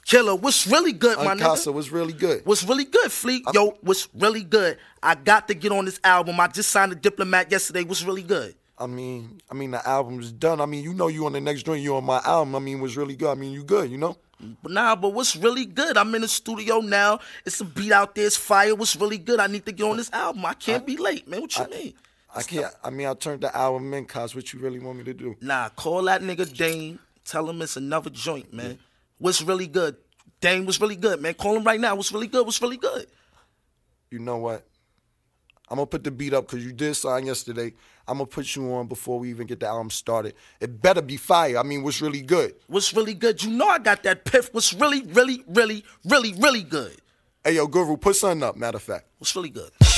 Killer, what's really good, my nigga? Uncasa, what's really good? What's really good, Fleek? Yo, what's really good? I got to get on this album. I just signed a Diplomat yesterday. What's really good? I mean, the album's done. I mean, you on the next joint, you on my album. I mean, what's really good? I mean, you good, you know? But what's really good? I'm in the studio now. It's a beat out there. It's fire. What's really good? I need to get on this album. I can't be late, man. What you mean? I can't. I mean, I turned the album in, cuz. What you really want me to do? Nah, call that nigga Dane. Tell him it's another joint, man. Yeah. What's really good? Dane, what's really good, man? Call him right now. What's really good? What's really good? You know what? I'm going to put the beat up because you did sign yesterday. I'm going to put you on before we even get the album started. It better be fire. I mean, what's really good? What's really good? You know I got that piff. What's really, really, really, really, really good? Hey, yo, Guru, put something up, matter of fact. What's really good?